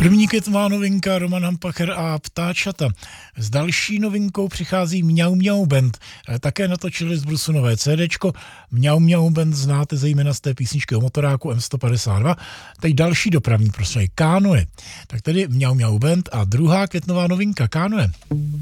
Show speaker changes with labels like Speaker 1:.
Speaker 1: První květnová novinka Roman Hampacher a Ptáčata. S další novinkou přichází Mňau Mňau Band. Také natočili z Brusu nové CDčko. Mňau Mňau Band znáte zejména z té písničky o motoráku M152. Teď další dopravní prostředek Kánoe. Tak tedy Mňau Mňau Band a druhá květnová novinka Kánoe.